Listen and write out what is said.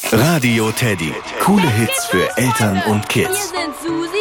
Radio Teddy. Coole Hits für Eltern und Kids. Wir sind Susi